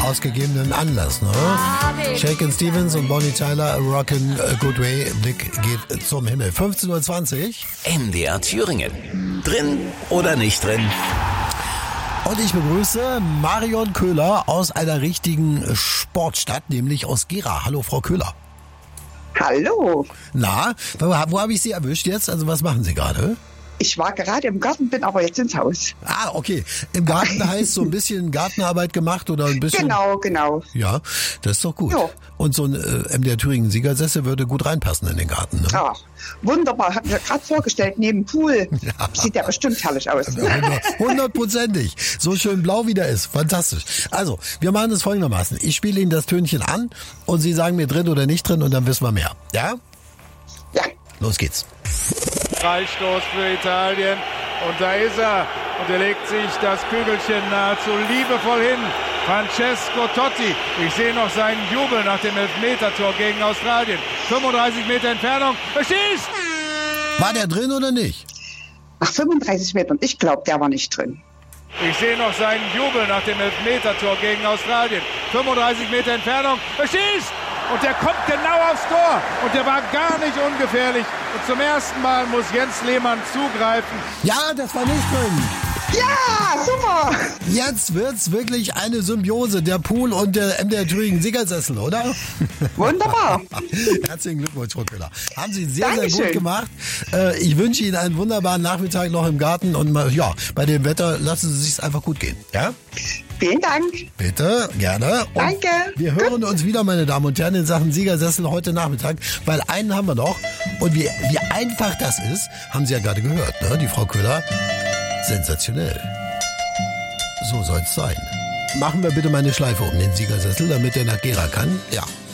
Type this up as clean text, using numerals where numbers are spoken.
aus gegebenen Anlass, ne? Shakin' Stevens und Bonnie Tyler, Rockin' Good Way, Blick geht zum Himmel. 15:20 Uhr. MDR Thüringen. Drin oder nicht drin? Und ich begrüße Marion Köhler aus einer richtigen Sportstadt, nämlich aus Gera. Hallo, Frau Köhler. Hallo. Na, wo habe ich Sie erwischt jetzt? Also was machen Sie gerade? Ich war gerade im Garten, bin aber jetzt ins Haus. Ah, okay. Im Garten heißt so ein bisschen Gartenarbeit gemacht oder ein bisschen... Genau. Ja, das ist doch gut. Jo. Und so ein MDR Thüringen Siegersessel würde gut reinpassen in den Garten, ne? Ja, wunderbar. Hab mir gerade vorgestellt, neben dem Pool. Ja. Sieht ja bestimmt herrlich aus. 100%. So schön blau wie der ist. Fantastisch. Also, wir machen es folgendermaßen. Ich spiele Ihnen das Tönchen an und Sie sagen mir drin oder nicht drin und dann wissen wir mehr. Ja? Ja. Los geht's. Freistoß für Italien und da ist er und er legt sich das Kügelchen nahezu liebevoll hin. Francesco Totti, ich sehe noch seinen Jubel nach dem Elfmetertor gegen Australien. 35 Meter Entfernung, er schießt! War der drin oder nicht? Nach 35 Metern, ich glaube, der war nicht drin. Ich sehe noch seinen Jubel nach dem Elfmetertor gegen Australien. 35 Meter Entfernung, er schießt! Und der kommt genau aufs Tor. Und der war gar nicht ungefährlich. Und zum ersten Mal muss Jens Lehmann zugreifen. Ja, das war nicht drin. Ja, super. Jetzt wird's wirklich eine Symbiose, der Pool und der MDR Thüringen Siegersessel, oder? Wunderbar. Herzlichen Glückwunsch, Frau Köhler. Haben Sie sehr, Dankeschön. sehr gut gemacht. Ich wünsche Ihnen einen wunderbaren Nachmittag noch im Garten und ja, bei dem Wetter lassen Sie sich's einfach gut gehen. Ja? Vielen Dank. Bitte, gerne. Und Danke. wir hören uns wieder, meine Damen und Herren, in Sachen Siegersessel heute Nachmittag, weil einen haben wir noch. Und wie einfach das ist, haben Sie ja gerade gehört, ne? Die Frau Köhler, sensationell. So soll's sein. Machen wir bitte mal eine Schleife um den Siegersessel, damit er nach Gera kann. Ja.